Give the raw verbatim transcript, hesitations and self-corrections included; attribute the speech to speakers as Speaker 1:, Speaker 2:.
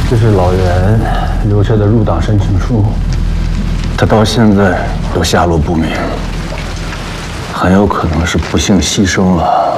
Speaker 1: 这是老袁留下的入党申请书，他到现在都下落不明，很有可能是不幸牺牲了。